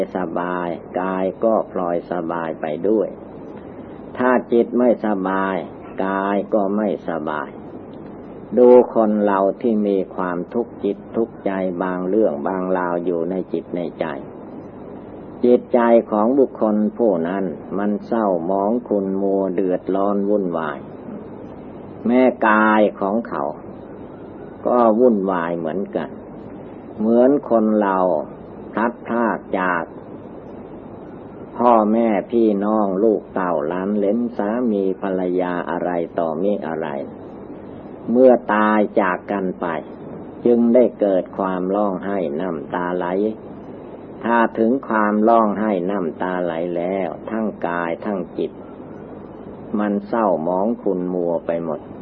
สบายกายก็พลอยสบายไปด้วยถ้าจิตไม่สบายกายก็ไม่สบายดูคนเราที่มีความทุกข์จิตทุกข์ใจบางเรื่องบางราวอยู่ในจิตในใจจิตใจของบุคคลผู้นั้นมันเศร้าหมองขุ่นมัวเดือดร้อนวุ่นวายแม่กายของเขาก็วุ่นวายเหมือนกันเหมือนคนเราพลัดพรากจากพ่อแม่พี่น้องลูกเต่าหลานเหลนสามีภรรยาอะไรต่อมีอะไรเมื่อตายจากกันไปจึงได้เกิดความร้องไห้น้ำตาไหลถ้าถึงความร้องไห้น้ำตาไหลแล้วทั้งกายทั้งจิตมันเศร้าหมองขุ่นมัวไปหมด